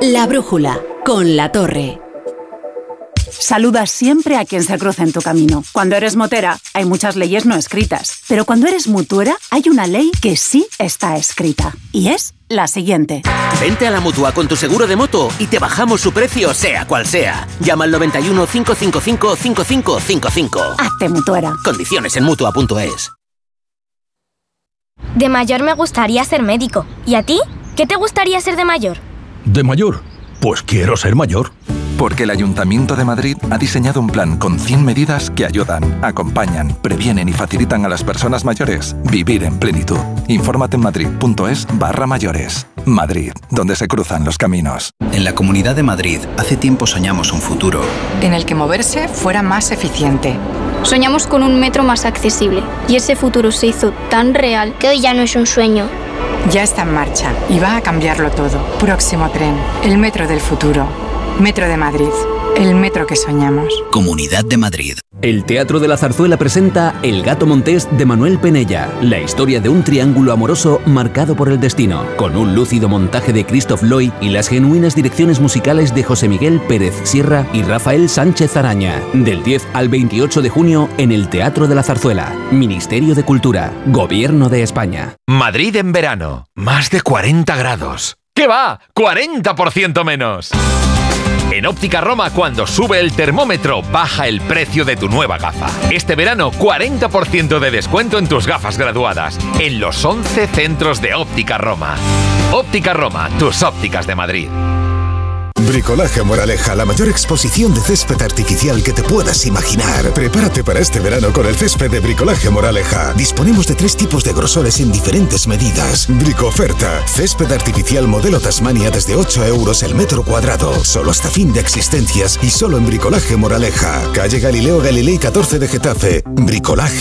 La brújula, con La Torre. Saluda siempre a quien se cruce en tu camino. Cuando eres motera, hay muchas leyes no escritas. Pero cuando eres mutuera, hay una ley que sí está escrita. Y es la siguiente. Vente a la Mutua con tu seguro de moto y te bajamos su precio, sea cual sea. Llama al 91 555 5555. Hazte mutuera. Condiciones en Mutua.es. De mayor me gustaría ser médico. ¿Y a ti? ¿Qué te gustaría ser de mayor? ¿De mayor? Pues quiero ser mayor. Porque el Ayuntamiento de Madrid ha diseñado un plan con 100 medidas que ayudan, acompañan, previenen y facilitan a las personas mayores vivir en plenitud. Infórmate en madrid.es/mayores. Madrid, donde se cruzan los caminos. En la Comunidad de Madrid, hace tiempo soñamos un futuro en el que moverse fuera más eficiente. Soñamos con un metro más accesible y ese futuro se hizo tan real que hoy ya no es un sueño. Ya está en marcha y va a cambiarlo todo. Próximo tren, el metro del futuro. Metro de Madrid, el metro que soñamos. Comunidad de Madrid. El Teatro de la Zarzuela presenta El gato montés de Manuel Penella, la historia de un triángulo amoroso marcado por el destino, con un lúcido montaje de Christoph Loy y las genuinas direcciones musicales de José Miguel Pérez Sierra y Rafael Sánchez Araña. Del 10 al 28 de junio en el Teatro de la Zarzuela. Ministerio de Cultura, Gobierno de España. Madrid en verano, más de 40 grados. ¿Qué va? ¡40% menos! En Óptica Roma, cuando sube el termómetro, baja el precio de tu nueva gafa. Este verano, 40% de descuento en tus gafas graduadas, en los 11 centros de Óptica Roma. Óptica Roma, tus ópticas de Madrid. Bricolaje Moraleja, la mayor exposición de césped artificial que te puedas imaginar. Prepárate para este verano con el césped de Bricolaje Moraleja. Disponemos de 3 tipos de grosores en diferentes medidas. Bricoferta, césped artificial modelo Tasmania desde 8 euros el metro cuadrado. Solo hasta fin de existencias y solo en Bricolaje Moraleja. Calle Galileo Galilei 14 de Getafe. Bricolaje